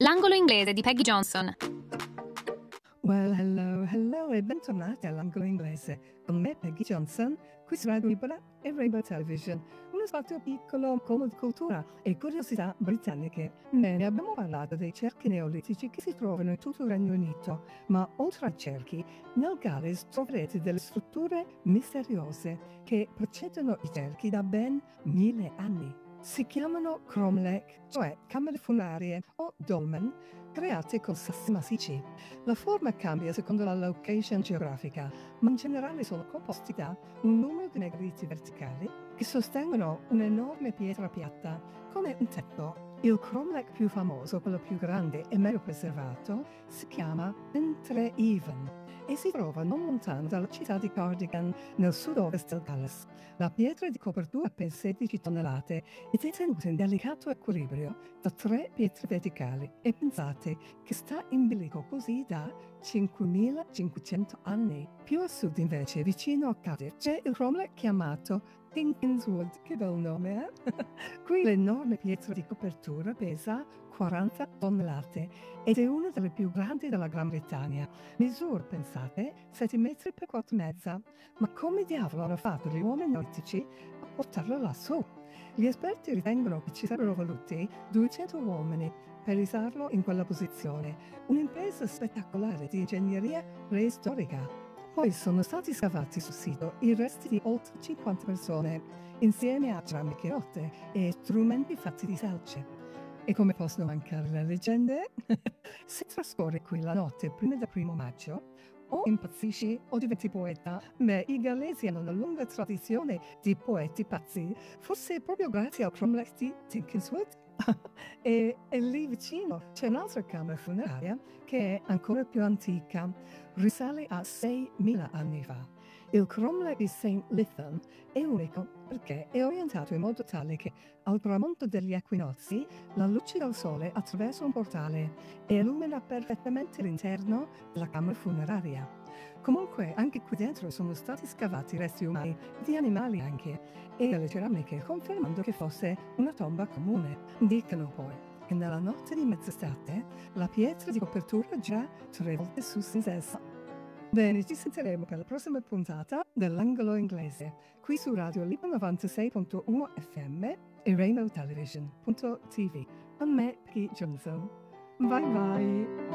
L'angolo inglese di Peggy Johnson. Well, hello e bentornati all'angolo inglese con me Peggy Johnson, qui su Radio Libera e Rainbow Television, uno spazio piccolo colmo di cultura e curiosità britanniche. Bene, abbiamo parlato dei cerchi neolitici che si trovano in tutto il Regno Unito, ma oltre ai cerchi, nel Galles troverete delle strutture misteriose che precedono i cerchi da ben 1000 anni. Si chiamano cromlech, cioè camere funerarie, o dolmen, create con sassi massicci. La forma cambia secondo la location geografica, ma in generale sono composti da un numero di megaliti verticali che sostengono un'enorme pietra piatta, come un tetto. Il cromlech più famoso, quello più grande e meglio preservato, si chiama Pentre Even e si trova non lontano dalla città di Cardigan, nel sud-ovest del Galles. La pietra è di copertura per 16 tonnellate ed è tenuta in delicato equilibrio da 3 pietre verticali e pensate che sta in bilico così da 5.500 anni. Più a sud invece, vicino a Cardiff, c'è il cromlech chiamato Tinkinswood, che bel nome, eh? Qui l'enorme pietra di copertura pesa 40 tonnellate ed è una delle più grandi della Gran Bretagna. Misura, pensate, 7 metri per 4,5. Ma come diavolo hanno fatto gli uomini neolitici a portarlo lassù? Gli esperti ritengono che ci sarebbero voluti 200 uomini per isarlo in quella posizione, un'impresa spettacolare di ingegneria preistorica. Poi sono stati scavati sul sito i resti di oltre 50 persone, insieme a ceramiche rotte e strumenti fatti di selce. E come possono mancare le leggende? Se trascorri qui la notte prima del 1° maggio, o impazzisci o diventi poeta. Beh, i gallesi hanno una lunga tradizione di poeti pazzi, forse proprio grazie al cromlech di Tinkinswood. E lì vicino c'è un'altra camera funeraria che è ancora più antica, risale a 6.000 anni fa. Il cromlech di St. Lytham è unico perché è orientato in modo tale che al tramonto degli equinozi la luce del sole attraversa un portale e illumina perfettamente l'interno della camera funeraria. Comunque anche qui dentro sono stati scavati resti umani, di animali anche, e delle ceramiche confermando che fosse una tomba comune. Dicono poi che nella notte di mezz'estate la pietra di copertura gira 3 volte su se stessa. Bene, ci sentiremo per la prossima puntata dell'angolo inglese, qui su Radio Libera 96.1 FM e Rainbow Television.tv, con me, Peggy Johnson. Bye bye!